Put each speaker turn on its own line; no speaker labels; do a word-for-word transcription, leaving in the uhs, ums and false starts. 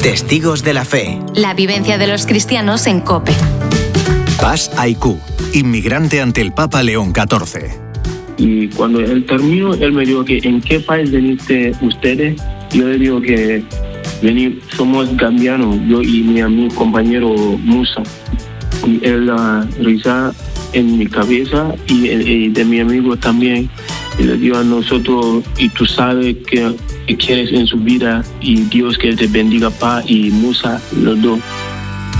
Testigos de la Fe.
La vivencia de los cristianos en COPE.
Paz Aicú, inmigrante ante el Papa León catorce.
Y cuando él terminó, él me dijo que ¿en qué país veniste ustedes? Yo le digo que vení, somos gambianos, yo y mi amigo compañero Musa. Y él uh, risa en mi cabeza y, y de mi amigo también. Y le digo a nosotros, y tú sabes que, que quieres en su vida, y Dios que te bendiga, pa, y Musa, los dos.